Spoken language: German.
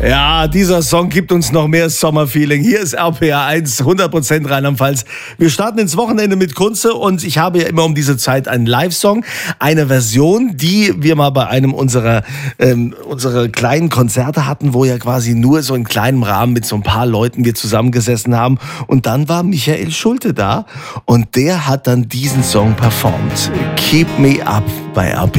Ja, dieser Song gibt uns noch mehr Sommerfeeling. Hier ist RPR 1, 100% Rheinland-Pfalz. Wir starten ins Wochenende mit Kunze und ich habe ja immer um diese Zeit einen Live-Song, eine Version, die wir mal bei einem unserer kleinen Konzerte hatten, wo ja quasi nur so in kleinem Rahmen mit so ein paar Leuten wir zusammengesessen haben. Und dann war Michael Schulte da und der hat dann diesen Song performt. Keep Me Up bei RPR.